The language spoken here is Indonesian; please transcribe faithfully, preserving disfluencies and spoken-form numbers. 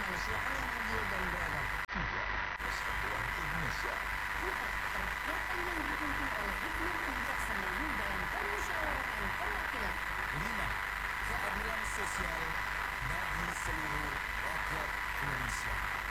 kemanusiaan yang adil dan beradab. Tiga. Persatuan Indonesia. Empat. Kerakyatan yang dipimpin oleh hikmat kebijaksanaan dan permusyawaratan perwakilan. Lima. Keadilan sosial bagi seluruh rakyat Indonesia.